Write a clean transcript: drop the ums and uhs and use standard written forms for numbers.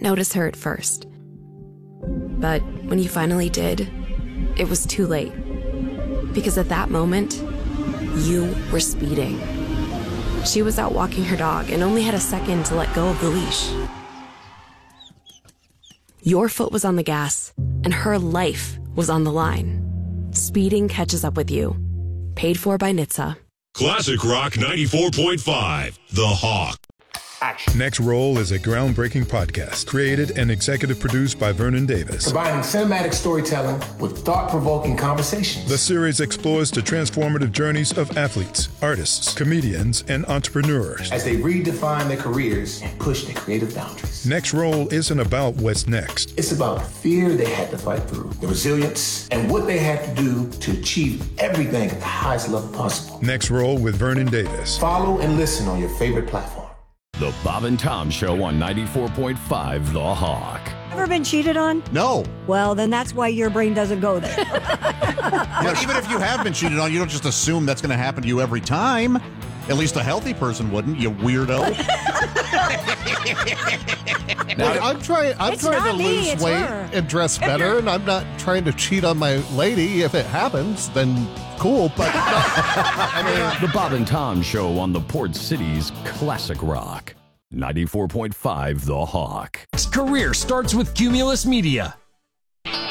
notice her at first. But when you finally did, it was too late. Because at that moment, you were speeding. She was out walking her dog and only had a second to let go of the leash. Your foot was on the gas, and her life was on the line. Speeding catches up with you. Paid for by NHTSA. Classic Rock 94.5, The Hawk. Action. Next Roll is a groundbreaking podcast created and executive produced by Vernon Davis. Combining cinematic storytelling with thought-provoking conversations. The series explores the transformative journeys of athletes, artists, comedians, and entrepreneurs as they redefine their careers and push their creative boundaries. Next Roll isn't about what's next. It's about the fear they had to fight through, the resilience, and what they had to do to achieve everything at the highest level possible. Next Roll with Vernon Davis. Follow and listen on your favorite platform. The Bob and Tom Show on 94.5 The Hawk. Ever been cheated on? No. Well, then that's why your brain doesn't go there. But even if you have been cheated on, you don't just assume that's going to happen to you every time. At least a healthy person wouldn't, you weirdo. I'm trying to lose weight and dress better, and I'm not trying to cheat on my lady. If it happens, then cool. But the Bob and Tom Show on the Port City's Classic Rock 94.5 The Hawk. Career starts with Cumulus Media.